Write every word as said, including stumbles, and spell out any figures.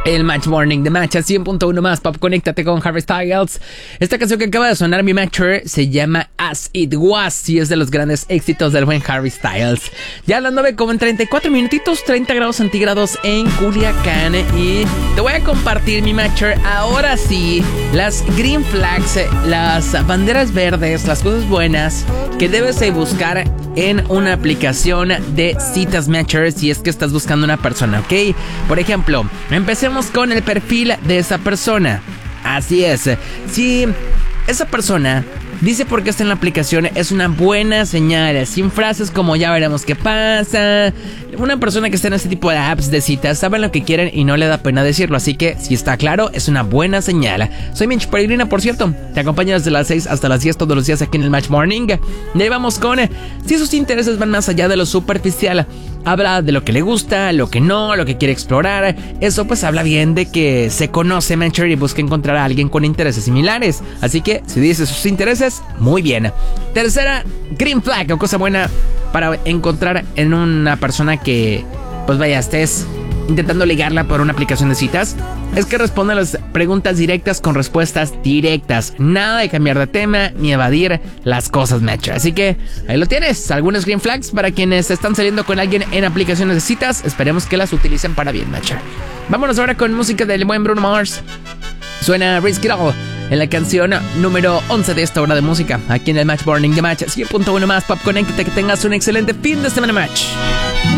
El Match Morning de Match a cien punto uno más Pop. Conéctate con Harry Styles. Esta canción que acaba de sonar, mi Matcher, se llama As It Was y es de los grandes éxitos del buen Harry Styles. Ya a las nueve como en treinta y cuatro minutitos, treinta grados centígrados en Culiacán. Y te voy a compartir, mi Matcher, ahora sí, las green flags, las banderas verdes, las cosas buenas que debes de buscar en una aplicación de citas Matcher si es que estás buscando una persona, ¿ok? Por ejemplo, empecemos con el perfil de esa persona. Así es, si esa persona dice por qué está en la aplicación, es una buena señal. Sin frases como ya veremos qué pasa. Una persona que está en este tipo de apps de citas saben lo que quieren y no le da pena decirlo. Así que si está claro, es una buena señal. Soy Mitch Peregrina, por cierto. Te acompaño desde las seis hasta las diez todos los días aquí en el Match Morning. Y ahí vamos con si sus intereses van más allá de lo superficial. Habla de lo que le gusta, lo que no, lo que quiere explorar. Eso pues habla bien de que se conoce Matcher y busca encontrar a alguien con intereses similares. Así que si dice sus intereses, muy bien. Tercera, green flag o cosa buena para encontrar en una persona que pues vaya, estés intentando ligarla por una aplicación de citas, es que responda a las preguntas directas con respuestas directas. Nada de cambiar de tema ni evadir las cosas, Matcher. Así que ahí lo tienes, algunos green flags para quienes están saliendo con alguien en aplicaciones de citas. Esperemos que las utilicen para bien, Matcher. Vámonos ahora con música del buen Bruno Mars. Suena Risk It All en la canción número once de esta hora de música, aquí en el Match Morning de Match cien punto uno más Pop. Conéctate, que tengas un excelente fin de semana, Match.